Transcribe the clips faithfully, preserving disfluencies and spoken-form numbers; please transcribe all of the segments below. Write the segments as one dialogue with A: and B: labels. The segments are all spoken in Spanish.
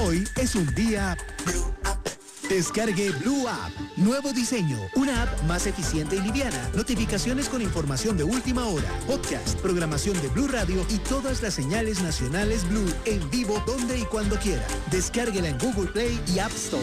A: Hoy es un día... Descargue Blue App. Nuevo diseño. Una app más eficiente y liviana. Notificaciones con información de última hora. Podcast, programación de Blue Radio y todas las señales nacionales Blue en vivo donde y cuando quiera. Descárguela en Google Play y App Store.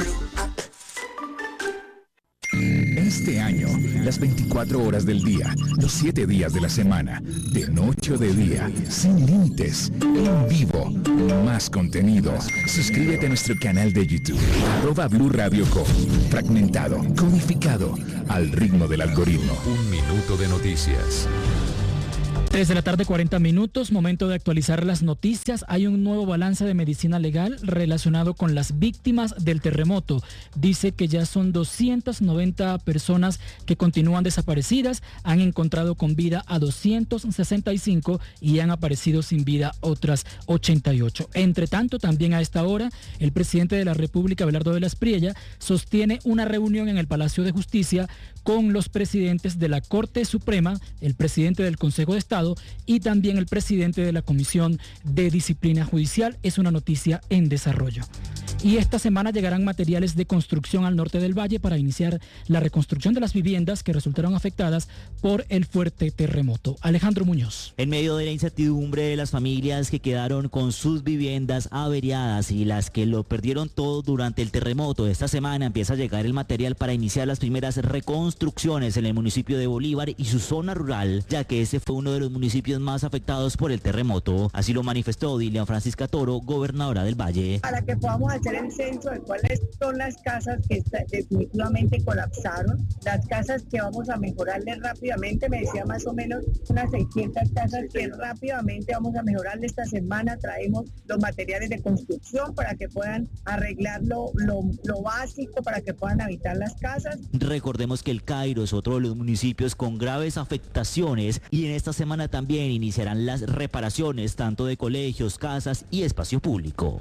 B: Este año, las veinticuatro horas del día, los siete días de la semana, de noche o de día, sin límites, en vivo, más contenido. Suscríbete a nuestro canal de YouTube, arroba Blue Radio Co. Fragmentado, codificado, al ritmo del algoritmo.
C: Un minuto de noticias.
D: tres de la tarde, cuarenta minutos, momento de actualizar las noticias. Hay un nuevo balance de medicina legal relacionado con las víctimas del terremoto. Dice que ya son doscientas noventa personas que continúan desaparecidas, han encontrado con vida a doscientos sesenta y cinco y han aparecido sin vida otras ochenta y ocho. Entre tanto, también a esta hora, el presidente de la República, Abelardo de la Espriella, sostiene una reunión en el Palacio de Justicia con los presidentes de la Corte Suprema, el presidente del Consejo de Estado y también el presidente de la Comisión de Disciplina Judicial. Es una noticia en desarrollo. Y esta semana llegarán materiales de construcción al norte del valle para iniciar la reconstrucción de las viviendas que resultaron afectadas por el fuerte terremoto. Alejandro Muñoz.
E: En medio de la incertidumbre de las familias que quedaron con sus viviendas averiadas y las que lo perdieron todo durante el terremoto, esta semana empieza a llegar el material para iniciar las primeras reconstrucciones en el municipio de Bolívar y su zona rural, ya que ese fue uno de los municipios más afectados por el terremoto. Así lo manifestó Dilian Francisca Toro, gobernadora del Valle.
F: Para que podamos hacer el censo de cuáles son las casas que está, definitivamente colapsaron, las casas que vamos a mejorarles rápidamente, me decía más o menos unas seiscientas casas que rápidamente vamos a mejorarle. Esta semana traemos los materiales de construcción para que puedan arreglar lo, lo, lo básico, para que puedan habitar las casas.
E: Recordemos que el Cairo es otro de los municipios con graves afectaciones y en esta semana también iniciarán las reparaciones tanto de colegios, casas y espacio público.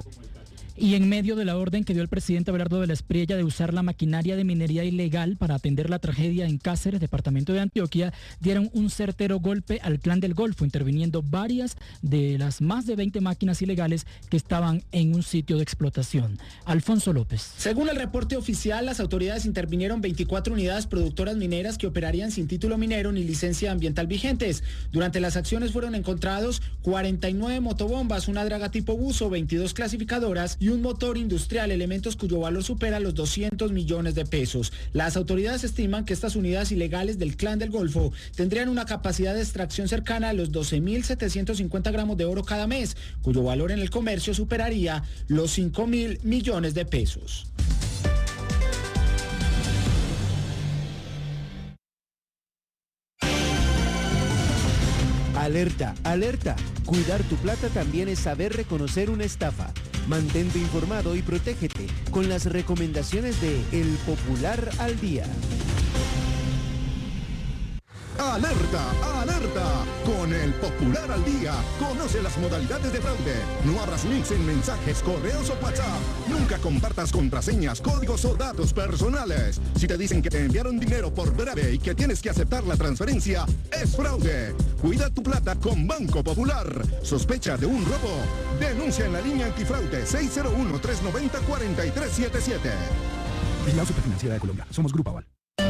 D: Y en medio de la orden que dio el presidente Abelardo de la Espriella de usar la maquinaria de minería ilegal para atender la tragedia en Cáceres, departamento de Antioquia, dieron un certero golpe al Clan del Golfo, interviniendo varias de las más de veinte máquinas ilegales que estaban en un sitio de explotación. Alfonso López.
G: Según el reporte oficial, las autoridades intervinieron veinticuatro unidades productoras mineras que operarían sin título minero ni licencia ambiental vigentes. Durante las acciones fueron encontrados cuarenta y nueve motobombas, una draga tipo buzo, veintidós clasificadoras y un motor industrial, elementos cuyo valor supera los doscientos millones de pesos. Las autoridades estiman que estas unidades ilegales del Clan del Golfo tendrían una capacidad de extracción cercana a los doce mil setecientos cincuenta gramos de oro cada mes, cuyo valor en el comercio superaría los cinco mil millones de pesos.
H: Alerta, alerta. Cuidar tu plata también es saber reconocer una estafa. Mantente informado y protégete con las recomendaciones de El Popular al Día.
I: ¡Alerta! ¡Alerta! Con El Popular al Día, conoce las modalidades de fraude. No abras links en mensajes, correos o WhatsApp. Nunca compartas contraseñas, códigos o datos personales. Si te dicen que te enviaron dinero por breve y que tienes que aceptar la transferencia, es fraude. Cuida tu plata con Banco Popular. ¿Sospecha de un robo? Denuncia en la línea antifraude seis cero uno, tres nueve cero, cuatro tres siete siete.
J: Vigilado Superfinanciera de Colombia. Somos Grupo Aval.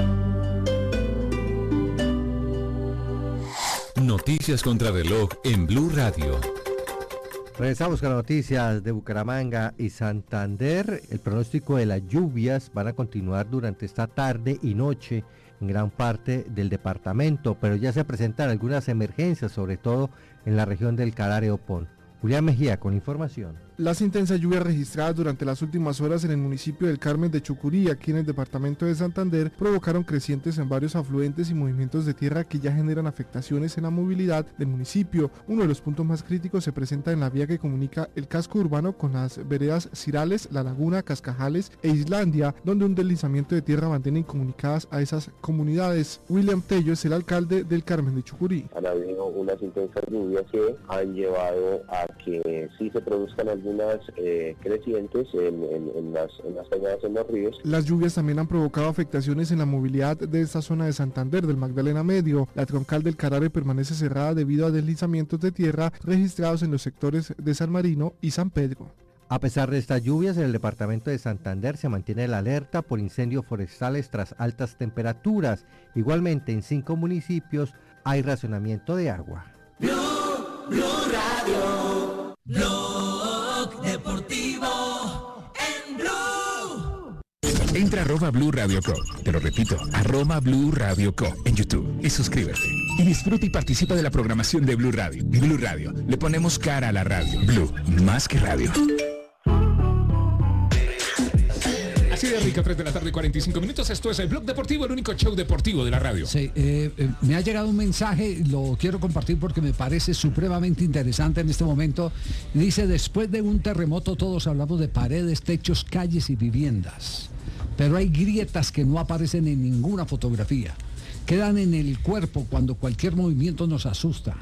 C: Noticias contra reloj en Blue Radio.
K: Regresamos con las noticias de Bucaramanga y Santander. El pronóstico de las lluvias van a continuar durante esta tarde y noche en gran parte del departamento, pero ya se presentan algunas emergencias, sobre todo en la región del Carare-Opón. Julián Mejía con información.
L: Las intensas lluvias registradas durante las últimas horas en el municipio del Carmen de Chucurí, aquí en el departamento de Santander, provocaron crecientes en varios afluentes y movimientos de tierra que ya generan afectaciones en la movilidad del municipio. Uno de los puntos más críticos se presenta en la vía que comunica el casco urbano con las veredas Cirales, La Laguna, Cascajales e Islandia, donde un deslizamiento de tierra mantiene incomunicadas a esas comunidades. William Tello es el alcalde del Carmen de Chucurí.
M: Han habido unas intensas lluvias que han llevado a que sí se produzcan algunas eh, crecientes en, en, en las en las peñadas en los ríos.
L: Las lluvias también han provocado afectaciones en la movilidad de esta zona de Santander, del Magdalena Medio. La troncal del Carare permanece cerrada debido a deslizamientos de tierra registrados en los sectores de San Marino y San Pedro.
K: A pesar de estas lluvias, en el departamento de Santander se mantiene la alerta por incendios forestales tras altas temperaturas. Igualmente, en cinco municipios hay racionamiento de agua.
N: Blue, Blue Radio, Blog Deportivo en Blue.
B: Entra a arroba Blue Radio Co. Te lo repito, arroba Blue Radio Co. en YouTube y suscríbete. Y disfruta y participa de la programación de Blue Radio. Blue Radio, le ponemos cara a la radio. Blue, más que radio.
O: Así de rica, tres de la tarde, cuarenta y cinco minutos. Esto es el Blog Deportivo, el único show deportivo de la radio.
P: Sí, eh, eh, me ha llegado un mensaje, lo quiero compartir porque me parece supremamente interesante en este momento. Dice, después de un terremoto todos hablamos de paredes, techos, calles y viviendas. Pero hay grietas que no aparecen en ninguna fotografía. Quedan en el cuerpo cuando cualquier movimiento nos asusta.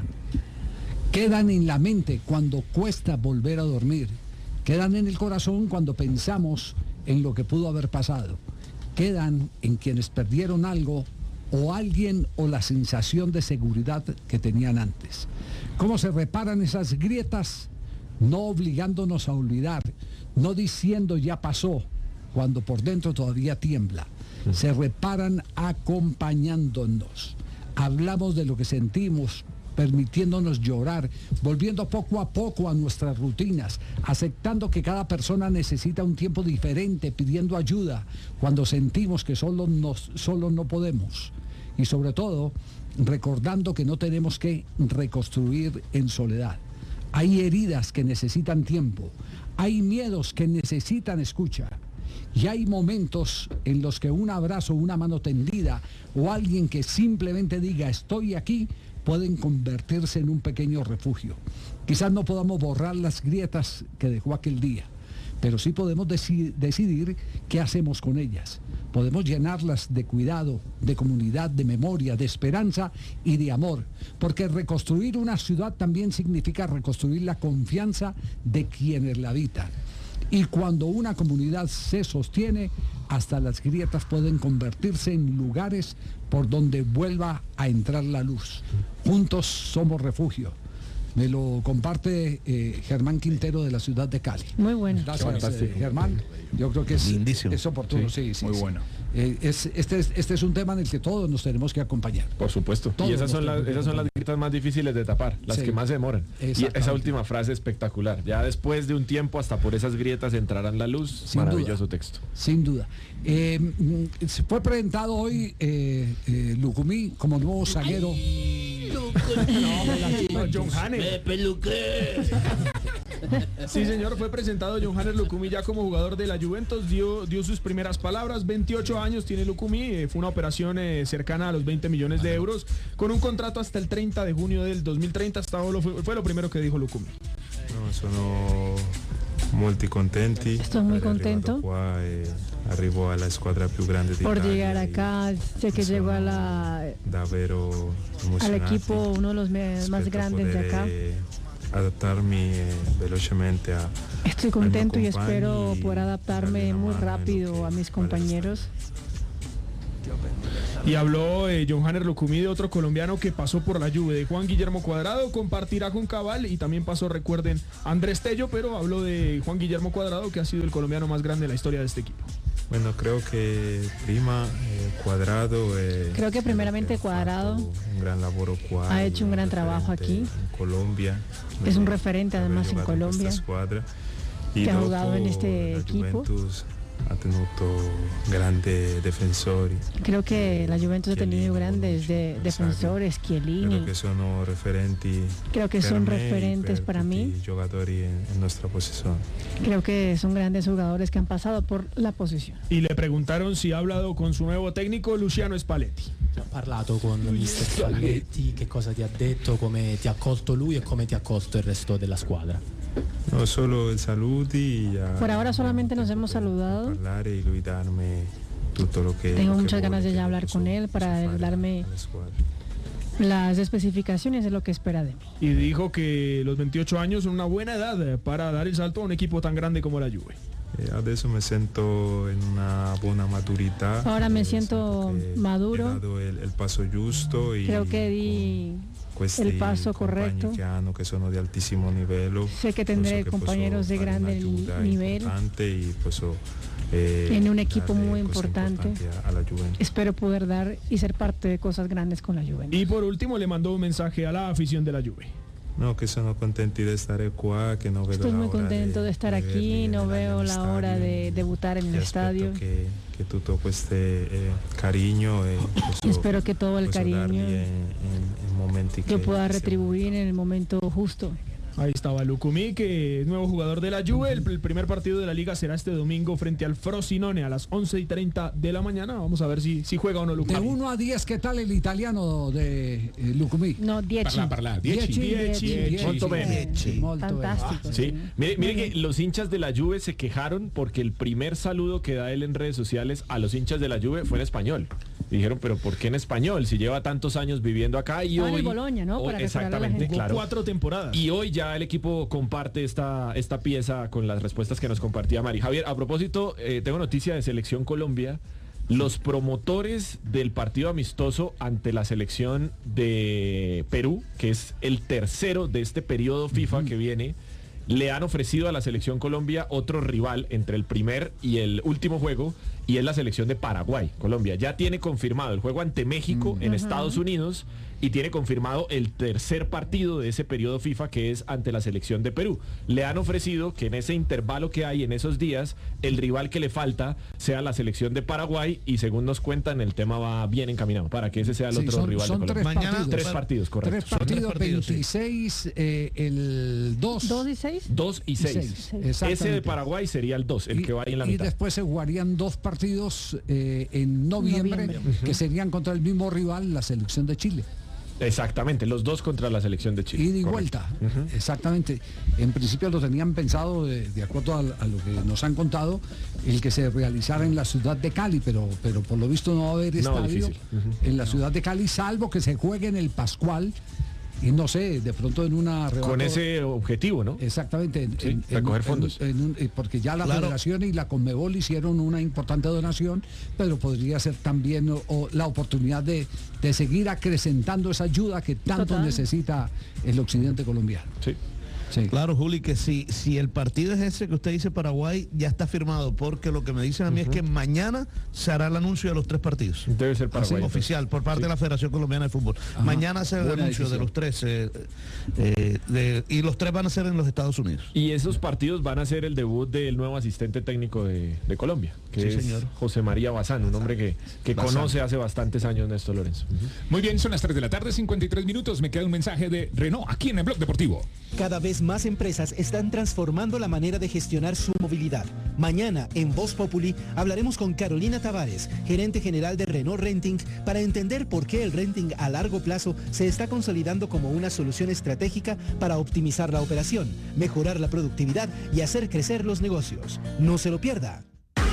P: Quedan en la mente cuando cuesta volver a dormir. Quedan en el corazón cuando pensamos en lo que pudo haber pasado. Quedan en quienes perdieron algo o alguien o la sensación de seguridad que tenían antes. ¿Cómo se reparan esas grietas? No obligándonos a olvidar, no diciendo ya pasó, cuando por dentro todavía tiembla. Se reparan acompañándonos. Hablamos de lo que sentimos, permitiéndonos llorar, volviendo poco a poco a nuestras rutinas, aceptando que cada persona necesita un tiempo diferente, pidiendo ayuda cuando sentimos que solo, nos, solo no podemos. Y sobre todo, recordando que no tenemos que reconstruir en soledad. Hay heridas que necesitan tiempo, hay miedos que necesitan escucha. Y hay momentos en los que un abrazo, una mano tendida o alguien que simplemente diga estoy aquí, pueden convertirse en un pequeño refugio. Quizás no podamos borrar las grietas que dejó aquel día, pero sí podemos deci- decidir qué hacemos con ellas. Podemos llenarlas de cuidado, de comunidad, de memoria, de esperanza y de amor, porque reconstruir una ciudad también significa reconstruir la confianza de quienes la habitan. Y cuando una comunidad se sostiene, hasta las grietas pueden convertirse en lugares por donde vuelva a entrar la luz. Juntos somos refugio. Me lo comparte eh, Germán Quintero de la ciudad de Cali.
Q: Muy bueno.
P: Gracias, eh, Germán. Yo creo que es, es oportuno. Sí, sí, sí,
O: muy
P: sí.
O: bueno.
P: Eh, es, este, es, este es un tema en el que todos nos tenemos que acompañar.
R: Por supuesto.
P: Todos
R: y esas son,
P: nos
R: las,
P: tenemos que
R: esas son las
P: acompañar.
R: grietas más difíciles de tapar, las
P: Sí.
R: que más se demoran. Y esa última frase espectacular. Ya después de un tiempo, hasta por esas grietas entrarán la luz.
P: Sin
R: Maravilloso
P: duda.
R: texto.
P: Sin duda. Eh, mm, se fue presentado hoy eh, eh, Lucumí como nuevo zaguero.
O: No, John Hannes.
N: Me peluqué.
O: Sí, señor, fue presentado John Hannes Lucumí ya como jugador de la Juventus, dio, dio sus primeras palabras, veintiocho años tiene Lucumí, eh, fue una operación eh, cercana a los veinte millones de euros, con un contrato hasta el treinta de junio del dos mil treinta, hasta ahora fue, fue lo primero que dijo Lucumí.
S: No, sono molto contenti.
Q: Estoy muy
S: di aver
Q: contento.
S: arrivato qua e arrivo alla squadra più grande
Q: Por
S: d'Italia.
Q: llegar acá, sé que llegó a la,
S: Davvero
Q: al
S: emozionante.
Q: equipo uno de los me- más
S: Aspetto
Q: grandes de acá.
S: poter adattarmi eh, velocemente a
Q: Estoy
S: ai miei
Q: contento y
S: compagni,
Q: espero poder adaptarme muy rápido a mis compañeros.
O: Y habló eh, John Hannes Lucumí de otro colombiano que pasó por la Juve, de Juan Guillermo Cuadrado, compartirá con Cabal y también pasó, recuerden, Andrés Tello, pero habló de Juan Guillermo Cuadrado, que ha sido el colombiano más grande de la historia de este equipo.
S: Bueno, creo que prima eh, Cuadrado eh,
Q: Creo que primeramente Cuadrado
S: un gran lavoro qua,
Q: ha hecho un gran trabajo aquí.
S: in Colombia.
Q: Es un referente además en
S: Giocato in questa
Q: Colombia,
S: squadra.
Q: que
S: E
Q: ha
S: dopo
Q: jugado en este
S: la
Q: equipo.
S: Juventus ha tenuto grandi difensori.
Q: Creo que la Juventus ha tenido grandes de- defensores,
S: Creo
Q: Chiellini.
S: che sono referenti
Q: Creo que
S: per
Q: son
S: me e
Q: referentes
S: per
Q: para
S: tutti
Q: mí.
S: i giocatori in, in nostra posizione.
Q: Creo que son grandes jugadores que han pasado por la posición.
O: Y le preguntaron si ha hablado con su nuevo técnico, Luciano Spalletti.
T: Ha parlato con mister Spalletti, che cosa ti ha detto, come ti ha accolto lui e come ti ha accolto il resto della squadra.
S: No solo i saluti, a
Q: Por ahora solamente nos hemos saludado.
S: parlare e lui darmi tutto lo che
Q: Tengo
S: lo che
Q: muchas
S: vuole
Q: ganas de
S: che
Q: ya hablar con él para él darme las especificaciones de lo que espera de mí.
O: Y dijo que los veintiocho años son una buena edad para dar el salto a un equipo tan grande como la Juve.
S: E adesso mi sento in una buona maturità.
Q: Ahora me siento
S: He
Q: maduro.
S: dado el, el paso justo y
Q: Creo que di
S: questi
Q: el paso correcto.
S: che hanno, che sono di altissimo livello.
Q: Sé que tendré compañeros de grande nivel
S: y posso, eh,
Q: en un equipo muy
S: importante.
Q: importante.
S: A, a la Juventus.
Q: Espero poder dar y ser parte de cosas grandes con la Juventus.
O: Y por último le mandó un mensaje a la afición de la Juve.
S: No, que sono contenti di stare qua, che non vedo
Q: Estoy
S: la
Q: muy
S: hora
Q: contento
S: de,
Q: de estar aquí, no veo la hora de debutar en el estadio.
S: Que, que tutto questo eh, cariño eh, posso,
Q: espero que todo el cariño
S: en, en, en momenti
Q: que
S: que
Q: pueda retribuir en el momento justo.
O: Ahí estaba Lucumí, que es nuevo jugador de la Juve. El, el primer partido de la liga será este domingo frente al Frosinone a las once y treinta de la mañana. Vamos a ver si, si juega o no Lucumí.
P: De uno a diez, ¿qué tal el italiano de eh, Lucumí?
Q: No, diez.
R: Parla, parla. dieci.
O: dieci. Molto bene.
Q: Fantástico.
R: Sí, mire, mire que los hinchas de la Juve se quejaron porque el primer saludo que da él en redes sociales a los hinchas de la Juve fue en español. Y dijeron, pero ¿por qué en español? Si lleva tantos años viviendo acá y
Q: ah,
R: hoy...
Q: en Boloña, ¿no?
R: Hoy,
Q: Para
R: exactamente, claro.
O: Cuatro temporadas.
R: Y hoy ya el equipo comparte esta, esta pieza con las respuestas que nos compartía Mari. Javier, a propósito, eh, tengo noticia de Selección Colombia. Los promotores del partido amistoso ante la selección de Perú, que es el tercero de este periodo FIFA uh-huh. que viene, le han ofrecido a la Selección Colombia otro rival entre el primer y el último juego, y es la selección de Paraguay. Colombia ya tiene confirmado el juego ante México mm. en uh-huh. Estados Unidos, y tiene confirmado el tercer partido de ese periodo FIFA, que es ante la selección de Perú. Le han ofrecido que en ese intervalo que hay en esos días, el rival que le falta sea la selección de Paraguay, y según nos cuentan, el tema va bien encaminado para que ese sea el sí, otro
P: son,
R: rival
P: son
R: de Colombia.
P: Tres
R: Mañana,
P: partidos.
R: tres partidos, correcto.
P: Tres partidos,
R: tres partidos
P: veintiséis, sí. eh, el dos.
Q: ¿dos y seis?
R: dos y seis. Ese de Paraguay sería el dos, el
P: y,
R: que va ahí en la
P: y
R: mitad.
P: Y después se jugarían dos partidos eh, en noviembre, noviembre. que serían contra el mismo rival, la selección de Chile.
R: Exactamente, los dos contra la selección de Chile.
P: Ida y vuelta, uh-huh. exactamente. En principio lo tenían pensado, de, de acuerdo a, a lo que nos han contado, el que se realizara en la ciudad de Cali, pero, pero por lo visto no va a haber estadio no, uh-huh. en la ciudad de Cali, salvo que se juegue en el Pascual. Y no sé, de pronto en una...
R: Rebato, con ese objetivo, ¿no?
P: Exactamente. En,
R: sí,
P: en,
R: recoger
P: en,
R: fondos.
P: En, en un, porque ya la claro. Federación y la Conmebol hicieron una importante donación, pero podría ser también o, o la oportunidad de, de seguir acrecentando esa ayuda que tanto Total. necesita el occidente colombiano.
R: Sí.
U: Sí. Claro, Juli, que si, si el partido es ese que usted dice Paraguay, ya está firmado, porque lo que me dicen a mí uh-huh. es que mañana se hará el anuncio de los tres partidos.
R: Debe ser Paraguay.
U: Así, oficial, por parte sí. de la Federación Colombiana de Fútbol. Ajá. Mañana se hará el anuncio decisión. de los tres, eh, eh, de, y los tres van a ser en los Estados Unidos.
R: Y esos partidos van a ser el debut del nuevo asistente técnico de, de Colombia, que
U: sí,
R: es
U: señor.
R: José María Bazán, un hombre que, que conoce hace bastantes años Néstor Lorenzo. Uh-huh.
B: Muy bien, son las tres de la tarde, cincuenta y tres minutos. Me queda un mensaje de Renault aquí en el Blog Deportivo.
A: Cada vez más empresas están transformando la manera de gestionar su movilidad. Mañana, en Voz Populi, hablaremos con Carolina Tavares, gerente general de Renault Renting, para entender por qué el renting a largo plazo se está consolidando como una solución estratégica para optimizar la operación, mejorar la productividad y hacer crecer los negocios. No se lo pierda.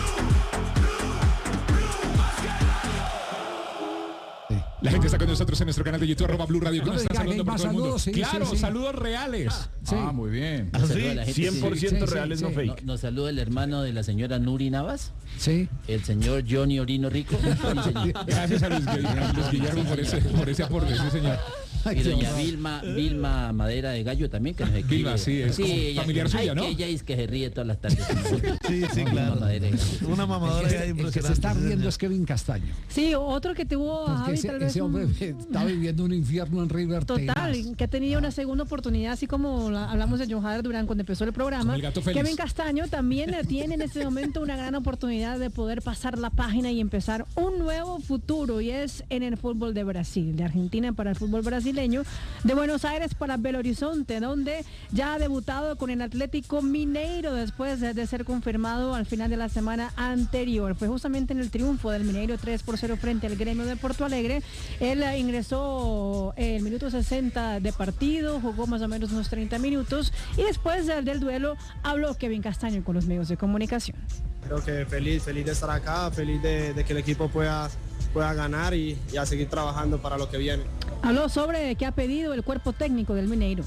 B: La gente está con nosotros en nuestro canal de YouTube, arroba Blue Radio.
P: No, están saludando por todo el mundo. Sí,
B: claro,
P: sí, sí.
B: saludos reales.
P: Sí.
B: Ah, muy bien.
R: ¿Ah, sí? cien por ciento
V: sí,
R: reales,
V: sí,
R: no
V: sí.
R: fake.
V: No, nos saluda el hermano de la señora Nuri Navas.
P: Sí.
V: El señor Johnny Orino Rico.
B: Gracias a Luis Guillermo, Luis Guillermo por ese, por ese aporte, sí, señor.
V: Y doña Vilma, Vilma Madera de Gallo también, que nos escribe.
B: Vilma, sí, es
V: sí, ella,
B: familiar
V: ay,
B: suya, ¿no?
V: Que ella es que se ríe todas las tardes.
U: Sí, sí,
V: no,
U: claro. Una mamadora
P: el que,
U: ya
P: el
U: impresionante.
P: que se está riendo es Kevin Castaño.
Q: Sí, otro que tuvo a Javi,
P: ese,
Q: tal vez
P: ese hombre
Q: un...
P: está viviendo un infierno en River.
Q: Total, tenaz. Que ha tenido una segunda oportunidad, así como la, hablamos de John Jader Durán cuando empezó el programa.
B: El
Q: Kevin Castaño también tiene en este momento una gran oportunidad de poder pasar la página y empezar un nuevo futuro, y es en el fútbol de Brasil, de Argentina para el fútbol brasileño, de Buenos Aires para Belo Horizonte, donde ya ha debutado con el Atlético Mineiro después de, de ser confirmado al final de la semana anterior. Fue justamente en el triunfo del Mineiro tres por cero frente al Gremio de Porto Alegre. Él ingresó el minuto sesenta de partido, jugó más o menos unos treinta minutos, y después del, del duelo habló Kevin Castaño con los medios de comunicación.
W: Creo que feliz, feliz de estar acá, feliz de, de que el equipo pueda, pueda ganar y, y a seguir trabajando para lo que viene.
Q: Habló sobre qué ha pedido el cuerpo técnico del Mineiro.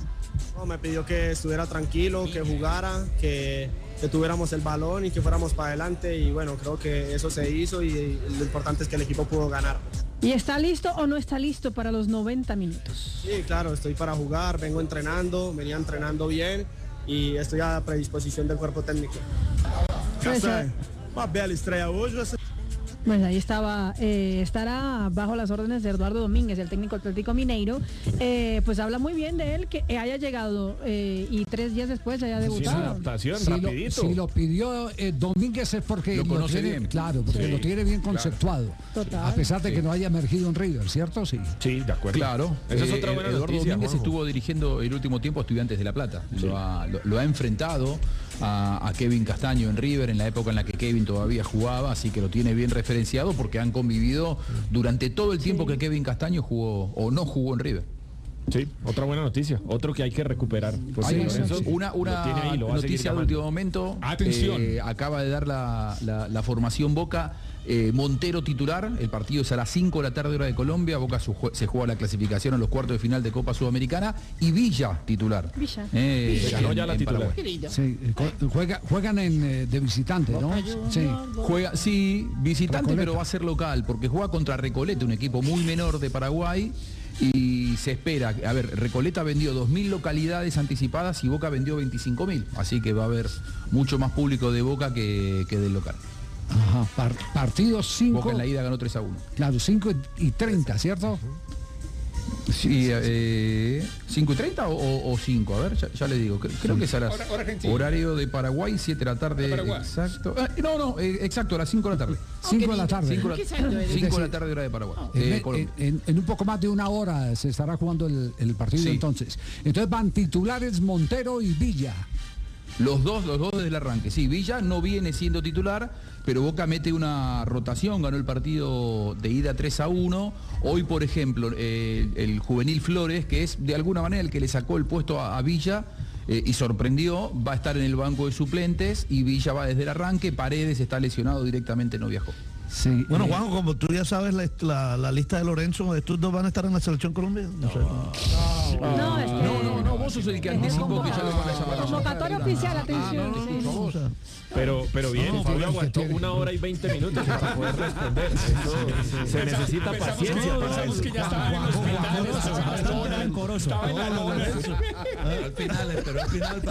W: No, me pidió que estuviera tranquilo, que jugara, que, que tuviéramos el balón y que fuéramos para adelante y bueno, creo que eso se hizo y, y lo importante es que el equipo pudo ganar.
Q: ¿Y está listo o no está listo para los noventa minutos?
W: Sí, claro, estoy para jugar, vengo entrenando, venía entrenando bien y estoy a predisposición del cuerpo técnico.
Q: Pues,
W: Una bella estrella hoy.
Q: Pues ahí estaba, eh, estará bajo las órdenes de Eduardo Domínguez, el técnico Atlético Mineiro. Eh, pues habla muy bien de él, que haya llegado eh, y tres días después haya debutado.
R: Sí, adaptación,
P: si
R: rapidito.
P: Lo, si lo pidió eh, Domínguez es porque
R: Lo conoce
P: tiene,
R: bien.
P: Claro, porque
R: Sí,
P: lo tiene bien
R: claro.
P: conceptuado.
Q: Total.
P: A pesar de
R: Sí.
P: que no haya emergido en River, ¿cierto? Sí.
R: Sí, de acuerdo.
D: Claro.
R: Esa es
D: Eh,
R: otra buena
D: Eduardo
R: noticia,
D: Domínguez
R: Juanjo.
D: estuvo dirigiendo el último tiempo a Estudiantes de La Plata.
R: Sí.
D: Lo, ha, lo- lo ha enfrentado a, a Kevin Castaño en River en la época en la que Kevin todavía jugaba, así que lo tiene bien referenciado porque han convivido durante todo el tiempo que Kevin Castaño jugó o no jugó en River.
R: Sí, otra buena noticia. Otro que hay que recuperar. Pues
D: Hay
R: sí,
D: una,
R: Lorenzo
D: una, una
R: lo tiene ahí, lo va a seguir
D: noticia de
R: llamando.
D: último momento.
R: Atención.
D: Eh, acaba de dar la, la- la formación Boca. eh, Montero titular. El partido es a las cinco de la tarde hora de Colombia. Boca su- se juega la clasificación a los cuartos de final de Copa Sudamericana. Y Villa titular.
Q: Villa.
D: Eh,
R: Se ganó
D: en-
R: ya la
D: en
R: titular.
D: Paraguay.
P: Sí, eh, co- juega- juegan en, eh, de visitante, ¿no? Sí.
D: Juega, sí, visitante,
P: Recoleta.
D: pero va a ser local, porque juega contra Recoleta, un equipo muy menor de Paraguay, y se espera, a ver, Recoleta vendió dos mil localidades anticipadas y Boca vendió veinticinco mil, así que va a haber mucho más público de Boca que, que del local.
P: Ajá, par- partido cinco.
D: Boca en la ida ganó tres a uno.
P: Claro, cinco y treinta, ¿cierto?
D: Sí, eh, ¿cinco y treinta o, o cinco? A ver, ya, ya le digo. Creo, creo que es a las
E: Hora- hora argentina.
D: horario de Paraguay, siete de la tarde.
E: De Paraguay.
D: Exacto. Ah, no, no, eh, exacto, a las cinco de la tarde.
P: cinco de la tarde.
D: cinco de
E: ¿Qué
D: la,
E: sabe de
D: cinco de la
P: decir,
D: tarde hora de Paraguay.
P: En,
D: eh,
P: en-
D: Colombia.
P: en- en un poco más de una hora se estará jugando el, el partido
D: Sí.
P: entonces. Entonces van titulares Montero y Villa.
D: Los dos, los dos desde el arranque. Sí, Villa no viene siendo titular, pero Boca mete una rotación, ganó el partido de ida tres a uno. Hoy, por ejemplo, eh, el juvenil Flores, que es de alguna manera el que le sacó el puesto a, a Villa eh, y sorprendió, va a estar en el banco de suplentes y Villa va desde el arranque. Paredes está lesionado directamente, no viajó.
P: Sí,
U: Bueno,
P: eh,
U: Juanjo, como tú ya sabes la, la- la lista de Lorenzo, ¿estos dos van a estar en la selección Colombia? No, sé.
Q: No, es que-
D: No, no, no, vos sos el que anticipó que ya lo van a llamar.
Q: Convocatoria oficial,
D: Ah,
Q: atención. sí.
R: Pero, pero bien,
P: No,
R: Fabio
P: que
R: aguantó
P: tiene-
R: una hora y veinte minutos para poder responder. Eso, se necesita
E: Pensamos-
R: paciencia para
E: Pensamos
R: eso.
E: que ya estaba en el hospital, estaba en la lona, estaba en la lona.
U: Al final, pero al final.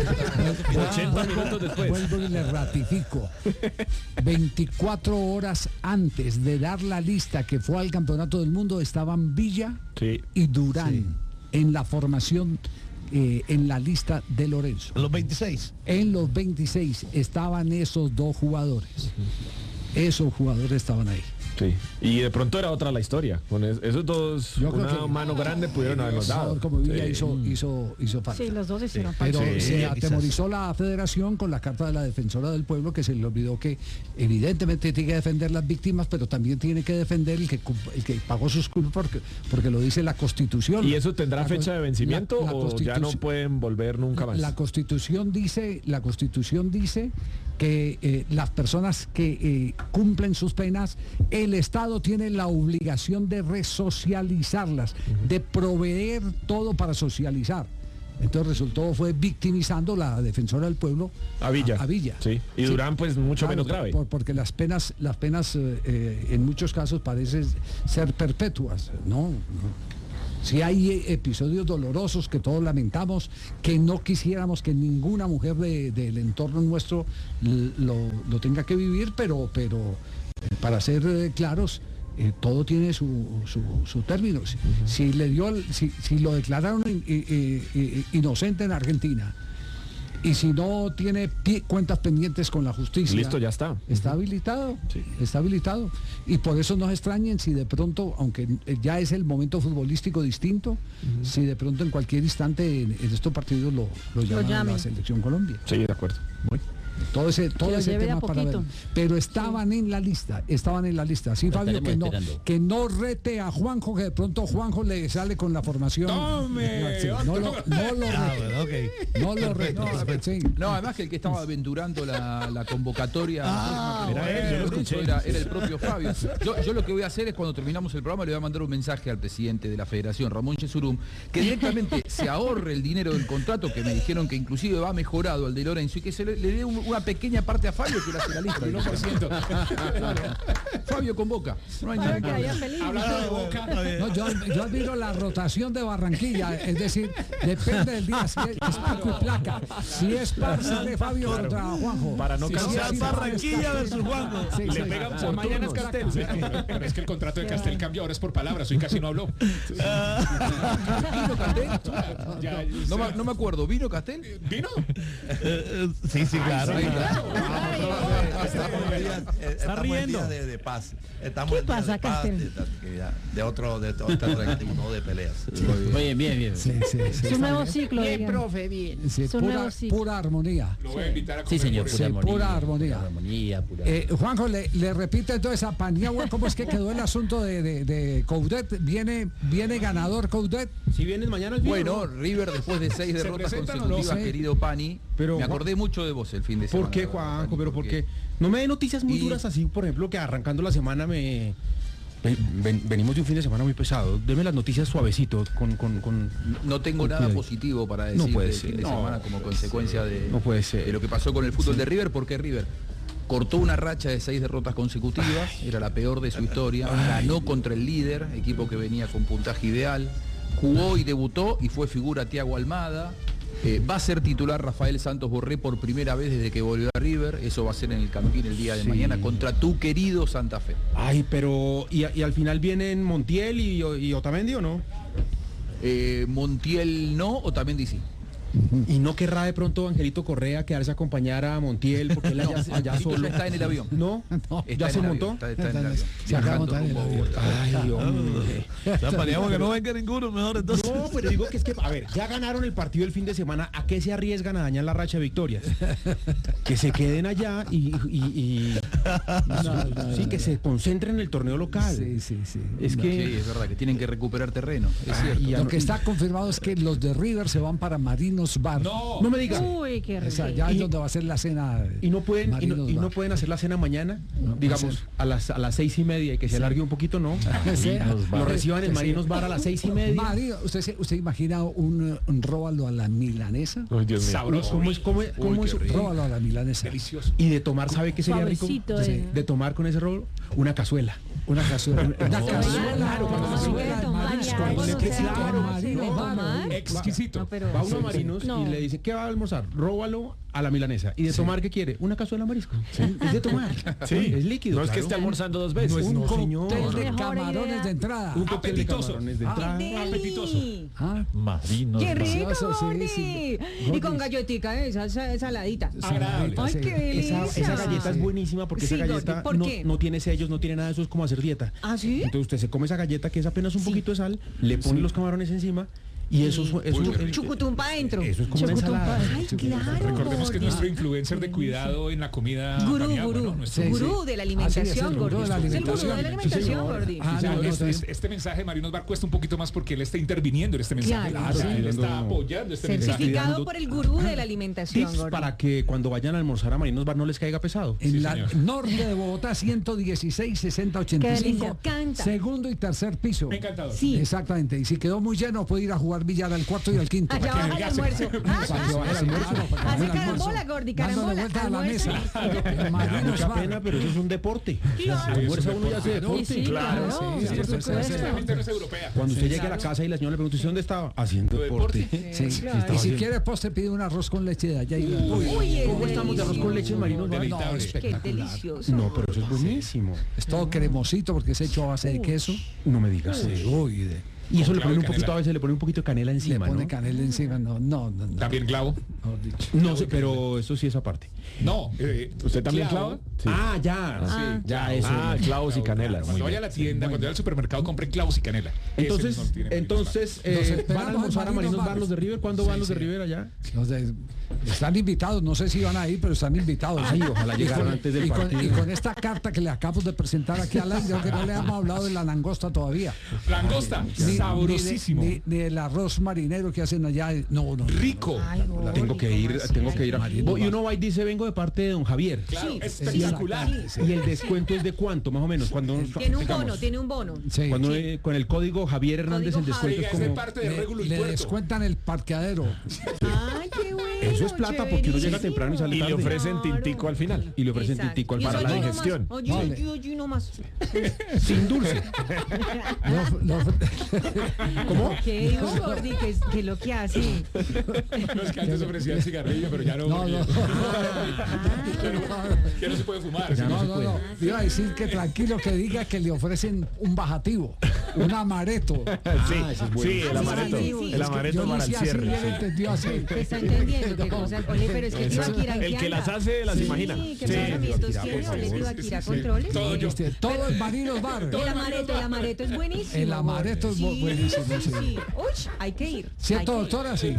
R: ochenta minutos después.
P: Vuelvo y le ratifico. veinticuatro horas antes de dar la lista que fue al Campeonato del Mundo estaban Villa
R: Sí.
P: y Durán
U: Sí.
P: en la formación, eh, en la lista de Lorenzo.
U: Los veintiséis.
P: En los veintiséis estaban esos dos jugadores. Esos jugadores estaban ahí.
R: Sí. Y de pronto era otra la historia. Con es- esos dos,
P: Yo creo
R: una
P: que-
R: mano grande pudieron habernos dado.
P: Como Villa
R: Sí.
P: hizo, hizo, hizo falta.
Q: Sí, los dos hicieron
P: Pero
Q: falta.
R: Sí,
P: se
U: quizás.
P: atemorizó la federación con la carta de la defensora del pueblo, que se le olvidó que evidentemente tiene que defender las víctimas, pero también tiene que defender el que, cum- el que pagó sus culpas porque, porque lo dice la Constitución.
R: ¿Y eso tendrá
P: La
R: fecha
P: con-
R: de vencimiento
P: la- la
R: o ya no
P: Constitución-
R: pueden volver nunca más?
P: La Constitución dice, la Constitución dice que eh, las personas que eh, cumplen sus penas, el Estado tiene la obligación de resocializarlas, de proveer todo para socializar. Entonces resultó, fue victimizando la defensora del pueblo
R: A Villa.
P: A, Villa.
R: Sí. Y Durán, pues, mucho
P: Claro,
R: menos grave.
P: por- porque las penas, las penas eh, eh, en muchos casos parecen ser perpetuas, ¿no? Si hay eh, episodios dolorosos que todos lamentamos, que no quisiéramos que ninguna mujer de- del entorno nuestro l- lo, lo tenga que vivir, pero, pero eh, para ser eh, claros, eh, todo tiene su, su, su término. Si, si le dio, el- si, si lo declararon in- i- i- i- inocente en Argentina y si no tiene pi- cuentas pendientes con la justicia,
R: Listo, ya está.
P: está habilitado, está habilitado. Y por eso no se extrañen si de pronto, aunque eh, ya es el momento futbolístico distinto, si de pronto en cualquier instante en, en estos partidos lo, lo llaman a
Q: llamen.
P: la selección Colombia.
R: Sí, de acuerdo. Muy.
P: Todo ese, todo
Q: Que lo
P: ese
Q: lleve de a
P: tema para ver.
Q: poquito.
P: Pero estaban en la lista, estaban en la lista. Sí,
V: Lo
P: Fabio, que
V: estaremos
P: no,
V: esperando.
P: que no rete a Juanjo, que de pronto Juanjo le sale con la formación.
O: ¡Tome!
P: Sí, no, lo, no lo
U: Ah,
P: rete.
U: bueno, ok.
P: No lo rete.
D: No,
P: sí.
D: No, además que el que estaba aventurando la, la convocatoria
U: Ah,
D: era,
U: bueno,
D: él, yo lo
U: por
D: escuché,
U: eso.
D: era, era el propio Fabio. Yo, yo lo que voy a hacer es cuando terminamos el programa le voy a mandar un mensaje al presidente de la Federación, Ramón Yesurum, que directamente se ahorre el dinero del contrato, que me dijeron que inclusive va mejorado al de Lorenzo, y que se le, le dé un- una pequeña parte a Fabio que le hace la lista.
O: uno por ciento.
D: Claro. Fabio convoca. No hay nada
Q: Para
D: que
Q: que haya
D: hablar.
Q: feliz.
O: Hablando de Boca.
P: No, yo, yo admiro la rotación de Barranquilla, es decir, depende del día, si es, es pico y placa. Si es par, sale Fabio contra Juanjo.
R: Para no
P: Si
R: cansar.
P: es
U: Barranquilla versus Juanjo.
P: Sí,
R: Le
P: sí,
R: pegan
P: sí.
R: por
O: Mañana es
R: turnos.
O: Castel.
E: Pero es que el contrato de Castel cambia, ahora es por palabras, hoy casi no habló.
D: ¿Vino Castel?
E: Ya,
D: No, me- no me acuerdo. ¿Vino Castel?
E: ¿Vino?
U: Eh, eh, sí, sí, claro.
D: Ahí está.
F: Estamos en días, eh, estamos en
R: riendo.
F: días de, de paz. Estamos
Q: ¿Qué
F: en días
Q: pasa,
F: de paz,
Q: Castel?
F: de tranquilidad, de otro, de otro tranquilo, no de peleas.
V: Oye, bien, bien.
P: Sí, sí, sí.
Q: Es un nuevo ciclo.
V: Bien,
Q: digan.
V: profe, bien.
P: Sí,
Q: Es un
P: pura,
Q: nuevo ciclo.
P: pura armonía.
E: Lo voy a invitar a
V: Sí,
E: comer
V: señor,
E: por
V: pura
E: eso.
V: armonía.
P: pura armonía.
V: Pura armonía, pura
P: Eh, Juanjo, le, le repite entonces a Paniagua cómo es que quedó el asunto de, de, de Coudet. ¿Viene, ¿Viene ganador Coudet?
O: Si vienes mañana el viernes.
D: Bueno, River después de seis
E: ¿Se
D: derrotas
E: presentan o no?
D: consecutivas,
P: Sí.
D: querido Pani,
O: Pero,
D: me
O: Juan-
D: acordé mucho de vos el fin de semana.
O: ¿Por qué,
D: la verdad,
O: Juanjo?
D: Pani,
O: Pero ¿por
D: porque-
O: qué? No me dé noticias muy
D: Y-
O: duras así, por ejemplo, que arrancando la semana me... ven- ven- venimos de un fin de semana muy pesado. Deme las noticias suavecito, con... con, con...
D: No tengo nada
O: Cuidado.
D: positivo para
O: No
D: decir
O: puede
D: del
O: ser,
D: fin de
O: no
D: semana como consecuencia de,
O: No puede ser.
D: de lo que pasó con el fútbol de River, porque River cortó una racha de seis derrotas consecutivas, era la peor de su historia, ganó contra el líder, equipo que venía con puntaje ideal, jugó y debutó y fue figura Thiago Almada. Eh, va a ser titular Rafael Santos Borré por primera vez desde que volvió a River, eso va a ser en el Campín el día de
O: Sí.
D: mañana contra tu querido Santa Fe.
O: Ay, pero... ¿Y, y al final vienen Montiel y, y Otamendi o no?
D: Eh, Montiel no, o también dice.
O: ¿Y no querrá de pronto Angelito Correa quedarse a acompañar a Montiel? Porque él allá, allá
D: Angelito
O: solo...
D: ya está en el avión.
O: ¿No?
D: Está
O: ¿Ya
D: en
O: se
D: el
O: montó?
D: avión, está, está en el avión.
P: Se acaba de
D: Viajando
P: montar en el
D: rumbo a
P: avión.
D: Bogotá.
O: Ay, hombre.
U: O sea, Paniagua que no venga ninguno, mejor entonces.
O: No, pero digo que es que, a ver, ya ganaron el partido el fin de semana, ¿a qué se arriesgan a dañar la racha de victorias? Que se queden allá y, y- y- sí, que se concentren en el torneo local.
P: Sí, sí, sí.
O: Es
D: Sí,
O: que
D: es verdad que tienen que recuperar terreno, es
O: Ay,
D: cierto.
O: ya
P: Lo
O: no-
P: que está confirmado es que los de River se van para Marinos Bar.
E: No,
O: no me digas.
Q: Uy, qué
P: O sea,
Q: rico.
P: ya es
O: Y-
P: donde va a ser la cena.
O: Y no pueden, y no,
P: Marinos
O: y no
P: Bar.
O: pueden hacer la cena mañana,
P: No,
O: digamos,
P: hacer-
O: a las, a las seis y media y que se alargue un poquito, ¿no?
P: Sí.
O: Lo reciban en
P: Sí.
O: Marinos Bar a las seis y media.
P: Marino, ¿usted, se- ¿usted imagina un, un róbalo a la milanesa?
R: Ay, Dios mío.
E: sabroso.
O: ¿Cómo es, cómo es-
D: Uy,
O: cómo
D: qué
O: es-
D: rico.
P: Róbalo a la milanesa.
E: Delicioso.
O: Y de tomar, ¿sabe qué sería rico?
Q: Suavecito,
O: Sí.
Q: eh.
O: De tomar con ese rolo una cazuela.
P: Una cazuela. Una
Q: Claro,
P: cazuela.
Q: claro,
P: Una
Q: cuando se
P: cazuela
Q: puede
P: de
Q: tomar
P: marisco.
Q: algo,
P: Con
Q: no
P: leche,
Q: sea,
P: claro,
Q: algo
P: Marino,
Q: de
P: vamos.
Q: tomar.
E: Exquisito.
Q: No, pero-
O: Va uno a
P: Sí,
O: Marinos
Q: no.
O: y le dice, ¿qué va a almorzar? Róbalo a la milanesa. ¿Y de tomar qué quiere? Una cazuela de marisco. Es de tomar.
R: Sí.
O: Es líquido.
R: No es que
O: claro.
R: esté almorzando dos veces.
O: No es-
P: Un
O: no, señor.
P: cóctel de
Q: Mejor
P: camarones
Q: idea.
P: de entrada.
O: Un cóctel de
E: Apetitoso.
O: camarones de
P: Ah.
O: entrada.
E: Apetitoso.
P: Ah,
R: Marinos.
G: ¡Qué
R: Bar.
G: rico,
P: Delicioso, sí,
G: Gordy!
P: sí.
G: Y con
P: Gordis.
G: galletica, ¿eh? esa, esa saladita.
E: Agradable.
G: ¡Ay,
P: Sí.
G: qué delicia!
O: Esa, esa galleta es buenísima porque
G: Sí,
O: esa galleta
G: Gordy, ¿por
O: no,
G: qué?
O: no tiene sellos, no tiene nada de eso, es como hacer dieta.
G: ¿Ah, sí?
O: Entonces usted se come esa galleta que es apenas un poquito de sal, le pone los camarones encima y eso es, es un- es-
G: Chucutum para adentro.
O: eso es como una ensalada.
G: Ay, claro.
E: Recordemos que es
G: Gordy.
E: nuestro influencer de cuidado en la comida.
G: Gurú,
E: Paniagua,
G: gurú.
E: ¿no? Nuestro
P: Sí,
G: Gurú de la
P: Ah, sí, es el
G: alimentación,
P: gurú
G: Gordy.
P: de la
G: Es el gurú
P: alimentación.
G: de la
P: Sí,
G: alimentación,
P: señor.
G: Gordy.
P: Ah,
E: Sí,
P: no, no,
E: este,
P: no.
E: este- este mensaje de Marinos Bar cuesta un poquito más porque él está interviniendo en este mensaje.
G: Claro,
E: O sea,
G: sí.
E: él está apoyando este mensaje.
G: Certificado por el gurú de la alimentación,
O: Tips
G: Gordy.
O: para que cuando vayan a almorzar a Marinos Bar no les caiga pesado.
P: En
E: Sí,
P: la
E: señor.
P: norte de Bogotá, ciento dieciséis, sesenta, ochenta y
G: Qué
P: cinco.
G: delicia, canta.
P: Segundo y tercer piso.
E: Me ha encantado.
G: Sí.
P: Exactamente. Y si quedó muy lleno, puede ir a jugar billar al cuarto y al quinto.
G: Allá baja el almuerzo. Ah,
P: Para que baje el almuerzo, para que baje
G: Hace
P: el almuerzo.
G: carambola, Gordy,
P: Dándole
G: carambola.
P: vuelta a la
G: almuerzo.
P: mesa.
O: Me da
P: Marinos
O: mucha
P: Bar.
O: pena, pero eso es un deporte.
G: Claro.
O: Almuerza uno y hace deporte.
Q: Sí, claro, sí,
P: sí,
Q: por
P: sí, sí,
Q: supuesto.
E: Esta gente no es europea.
O: Cuando usted llegue a la casa y la señora le pregunta, ¿usted dónde estaba? Haciendo deporte.
P: Sí.
G: Claro.
P: Y si quiere postre, pide un arroz con leche de allá. Y...
G: Uy, es
O: ¿Cómo estamos de arroz con leche en Marinos Bar?
P: No,
G: Qué
P: espectacular.
G: delicioso.
O: No, pero eso es buenísimo.
P: Es todo cremosito porque es hecho a base de queso.
O: No me digas.
P: Sí, uy, de-
H: Y eso
P: Con
H: le
P: clavo
H: pone
P: y
H: un poquito,
P: canela.
H: a veces le pone un poquito de canela encima,
P: Le pone
H: ¿no?
P: canela encima, no, no, no. no.
I: ¿También clavo?
H: No sé, pero eso sí es aparte.
I: No. Eh,
R: ¿Usted también
I: clavo.
R: clava?
H: Ah, ya.
I: Ah.
H: Ya, eso.
R: Ah, clavos y canela.
I: Cuando
R: Muy
I: vaya a
R: bien.
I: la tienda, cuando vaya al supermercado, compre clavos y canela. Ese
H: Entonces,
I: no tiene
H: entonces
P: Los
H: eh,
P: esperamos
H: ¿van a almorzar a
P: en Marinos
H: Marinos Bar
P: Bar.
H: los de River? ¿Cuándo
P: Sí,
H: van los de
P: sí.
H: River allá?
P: Los de- están invitados, no sé si van a ir, pero están invitados.
H: Ay, ojalá
P: Y
H: llegaran
P: con-
H: antes del
P: y con,
H: partido.
P: y con esta carta que le acabamos de presentar aquí al aire, que no le hemos hablado de la langosta todavía.
I: Langosta,
P: Ni-
I: sabrosísimo.
P: Ni, ni- ni el arroz marinero que hacen allá. No, no.
I: Rico.
H: Tengo que ir, tengo que ir a
P: Marinos
H: Y
P: Bar.
H: uno va y dice, vengo de parte de don Javier.
I: Claro,
G: Sí,
I: espectacular.
G: sí.
H: Y el descuento es de cuánto, más o menos. Cuando,
G: Tiene un
H: digamos,
G: bono, tiene un bono.
P: Sí.
H: Cuando eh, con el código Javier Hernández
G: Código
H: el descuento
I: Oiga,
H: es
I: es de
H: como...
I: parte de
P: Le,
I: Regulo y
P: le
I: Puerto.
P: descuentan el parqueadero.
G: Ay, qué bueno.
H: Eso es plata porque uno llega
G: chéverísimo.
H: temprano y sale
R: Y le
H: tarde.
R: ofrecen
G: Claro.
R: tintico al final.
H: Y le ofrecen
G: Exacto.
H: tintico al
G: Y
H: para
G: eso
H: la
G: allí nomás.
R: digestión.
G: Oye,
P: Vale.
G: oye, oye, nomás.
H: Sin dulce.
P: Lo- lo-
H: ¿Cómo?
G: ¿Qué digo, Gordi? ¿Qué es, qué es lo que hace?
I: No, es que antes ofrecía el cigarrillo, pero ya no.
P: No,
I: porque-
P: no.
I: ya, no ya no se puede fumar.
H: Ya
I: ¿sí?
P: No, no, no. Iba a decir que tranquilo que diga que le ofrecen un bajativo, un amareto.
R: Sí,
H: ese es bueno.
R: sí, el
G: Ah,
R: amareto.
G: sí, sí.
R: El
G: Es que
R: amareto
P: Yo no
R: para el
P: sé así,
R: cierre.
P: bien
R: sí.
P: entendió así.
G: ¿Te está entendiendo qué cosa? Ole, pero es que Tibaquira, ¿en qué
R: El que las
G: anda?
R: hace las
G: Sí,
R: imagina.
G: ¿qué
R: Sí.
G: pensamientos
H: Tibaquira,
G: tiene?
H: por
G: Ole,
H: favor.
G: Tibaquira,
I: Sí, sí.
G: controles.
I: Todo yo.
P: Este, todo el Marinos Bar.
G: El amareto, el amareto es buenísimo.
P: El amareto es bu-
G: Sí,
P: buenísimo,
G: sí,
P: sí.
G: sí. Uy, hay que ir.
P: ¿Cierto,
G: hay que ir.
P: doctora? Sí.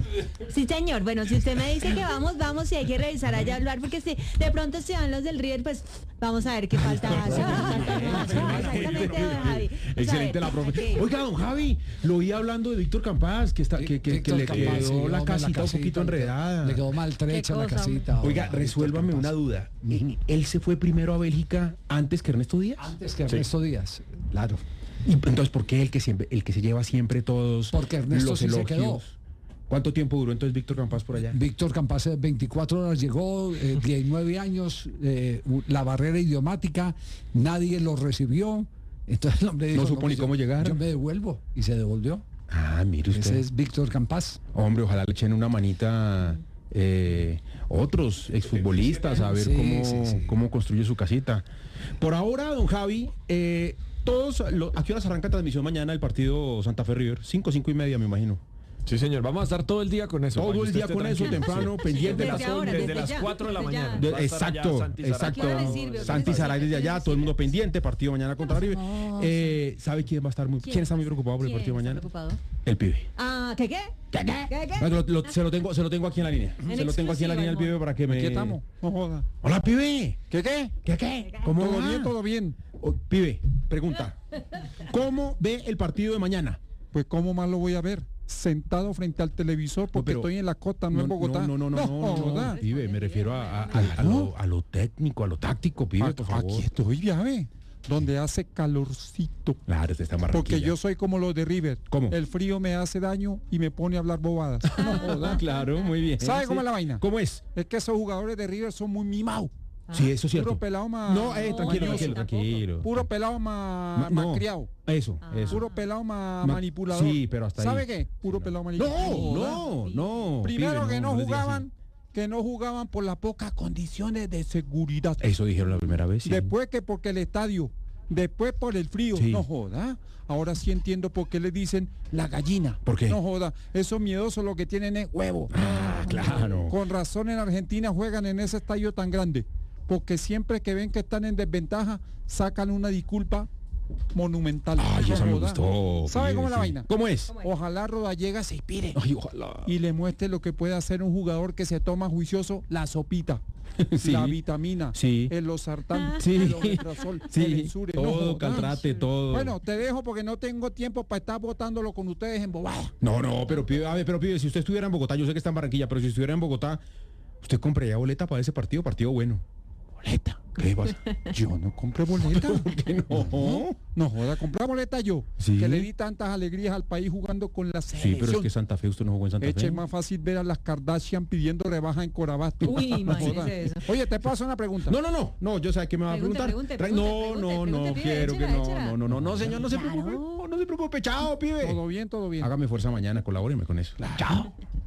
G: Sí, señor. Bueno, si usted me dice que vamos, vamos y hay que revisar allá hablar, porque si de pronto se van los del River, pues vamos a ver qué falta hace. Exactamente, don Javi.
H: Excelente la profe.
G: profe.
H: Oiga, don Javi, lo oí hablando de Víctor Campás, que está, que, que, que
P: Víctor
H: le
P: Campás,
H: quedó
P: sí,
H: la
P: hombre,
H: casita un poquito
P: le quedó-
H: enredada.
P: Le quedó maltrecha
G: ¿Qué
P: la
G: cosa?
P: casita.
H: Oiga,
P: Víctor
H: resuélvame
P: Campás.
H: una duda. ¿Él se fue primero a Bélgica antes que Ernesto Díaz?
P: Antes que Ernesto Díaz, claro.
H: Y entonces, ¿por qué el que siempre, el que se lleva siempre todos
P: Porque Ernesto
H: los
P: sí se
H: elogios?
P: quedó.
H: ¿Cuánto tiempo duró entonces Víctor Campás por allá?
P: Víctor Campás, eh, veinticuatro horas llegó, eh, diecinueve años, eh, u- la barrera idiomática, nadie lo recibió. Entonces el hombre dijo,
H: No supo ni
P: pues,
H: cómo
P: yo-
H: llegar.
P: Yo me devuelvo y se devolvió.
H: Ah, mire usted.
P: Ese es Víctor Campás.
H: Hombre, ojalá le echen una manita eh, otros exfutbolistas a ver
P: Sí,
H: cómo,
P: sí, sí.
H: cómo construye su casita. Por ahora, don Javi, eh, todos, lo- ¿a qué horas arranca transmisión mañana el partido Santa Fe River? Cinco, cinco y media, me imagino.
R: Sí, señor, vamos a estar todo el día con eso. para
H: Todo
R: que
H: el
R: usted
H: día
R: esté
H: con eso,
R: tranquilo.
H: temprano,
R: Sí.
H: pendiente de
G: Desde
H: las
G: ahora,
R: Desde
G: desde
R: las
G: ya,
R: cuatro de la
G: desde ya.
R: mañana.
H: De-
R: Va a estar allá
H: exacto,
R: Santi Saray.
H: exacto.
G: ¿Qué hora le sirve? ¿Qué
H: Santi
G: le
H: Saray desde
G: sirve?
H: allá, todo el mundo pendiente, partido mañana contra River. Eh, ¿Sabe quién va a estar muy, quién, está muy preocupado por el
G: ¿Quién
H: partido
G: está
H: mañana?
G: preocupado?
H: El pibe.
G: Ah, ¿qué qué? ¿Qué qué? ¿Qué qué?
H: No, lo- lo- se lo tengo, se lo tengo aquí en la línea.
G: En
H: Se lo tengo aquí en la
G: exclusiva,
H: línea al pibe
G: amor.
H: para que me.
E: Aquí estamos. No joda.
H: Hola, pibe.
E: ¿Qué qué?
H: ¿Qué qué? ¿Cómo
E: Todo
H: va?
E: bien, todo bien.
H: Oh, pibe, pregunta. ¿Cómo ve el partido de mañana?
E: Pues cómo más lo voy a ver. Sentado frente al televisor porque
H: pero-
E: estoy en la costa, no, en Bogotá.
H: No, no, no, no, no, no,
E: joda.
H: pibe, me refiero a, a- a- a lo, a lo técnico, a lo táctico, pibe,
E: Ah,
H: por favor.
E: Aquí estoy, ya ve. Donde hace calorcito.
H: Claro, este está en Barranquilla.
E: Porque yo soy como los de River.
H: ¿Cómo?
E: El frío me hace daño y me pone a hablar bobadas. No joda.
H: Claro, muy bien.
E: ¿Sabe
H: sí.
E: cómo es la vaina?
H: ¿Cómo es?
E: Es que esos jugadores de River son muy mimados.
H: Sí, eso es cierto.
E: Puro pelado más.
H: No, eh, tranquilo,
E: mañoso.
H: tranquilo, tranquilo.
E: Puro pelado más,
H: Ma-
E: más
H: no.
E: criado.
H: Eso, eso.
E: Puro pelado más
H: Ma-
E: manipulador.
H: Sí, pero hasta ahí.
E: ¿Sabe qué? Puro pelado manipulador.
H: No, no, no.
E: Primero
H: pibe,
E: que no,
H: les diga
E: jugaban, que no jugaban por las pocas condiciones de seguridad.
H: así. Eso dijeron la primera vez. Sí.
E: Después que porque el estadio, después por el frío,
H: Sí.
E: no joda. Ahora sí entiendo por qué le dicen la gallina.
H: ¿Por qué?
E: No joda. Esos miedosos lo que tienen es huevo.
H: Ah, claro.
E: Con razón en Argentina juegan en ese estadio tan grande. Porque siempre que ven que están en desventaja, sacan una disculpa monumental.
H: Ay,
E: No
H: eso me
E: joda.
H: gustó.
E: ¿Sabe
H: pibe,
E: cómo es la
H: sí.
E: vaina?
H: ¿Cómo es?
E: Ojalá Rodallega se inspire.
H: Ay, ojalá.
E: Y le muestre lo que puede hacer un jugador que se toma juicioso la sopita,
H: Sí.
E: la vitamina,
H: Sí.
E: el losartán,
H: Sí.
E: el omeprazol,
H: Sí,
E: el Ensure. No
H: todo,
E: jodas.
H: caltrate, todo.
E: Bueno, te dejo porque no tengo tiempo para estar botándolo con ustedes en bobada.
H: No, no, pero pibe, a ver, pero pibe, si usted estuviera en Bogotá, yo sé que está en Barranquilla, pero si estuviera en Bogotá, ¿usted compraría boleta para ese partido? Partido bueno.
E: ¿Boleta?
H: ¿Qué pasa?
E: Yo no compré boleta.
H: ¿Por qué no?
E: No, no joda, compré boleta yo.
H: Sí.
E: Que le di tantas alegrías al país jugando con la
H: Sí,
E: selección.
H: pero es que Santa Fe, usted no jugó en Santa
E: Eche,
H: Fe.
E: es más fácil ver a las Kardashian pidiendo rebaja en Corabasto.
G: Uy,
E: No
G: imagínese
E: joda.
G: eso.
E: Oye, te paso una pregunta.
H: No, no, no, no, yo sé que me va a
G: Pregunte,
H: preguntar.
G: pregunte,
H: Tra-
G: pregunte,
H: no,
G: pregunte,
H: no, no,
G: pregunte, pibe,
H: quiero que
G: échela,
H: no,
G: échela.
H: no, no, no, no, señor, no se
G: Claro.
H: preocupe, no, no se preocupe, chao, pibe.
E: Todo bien, todo bien.
H: Hágame fuerza mañana, colabóreme con eso. Chao.